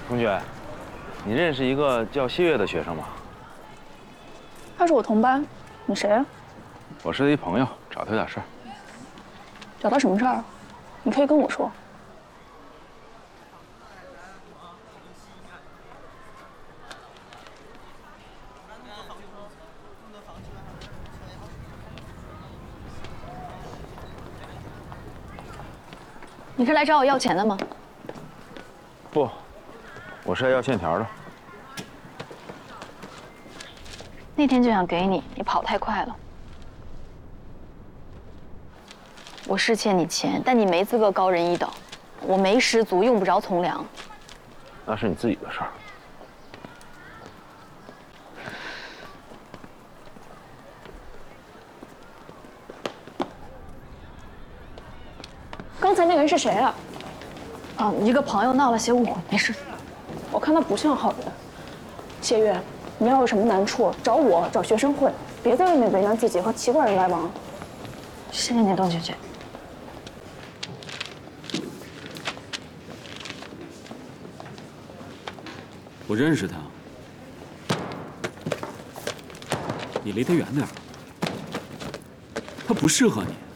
同学，你认识一个叫谢月的学生吗？ 他是我同班，你谁啊？ 我是他一朋友，找他有点事儿。 找他什么事儿？你可以跟我说。你是来找我要钱的吗？ 不，我是来要欠条的。 那天就想给你，你跑太快了。我是欠你钱，但你没资格高人一等。我没师足，用不着从良。 那是你自己的事儿。 刚才那个人是谁啊？一个朋友闹了些误会，没事。我看他不像好人。谢月，你要有什么难处，找我，找学生会，别在外面为难自己和奇怪人来往。谢谢你，董姐姐。 我认识他，你离他远点儿，他不适合你。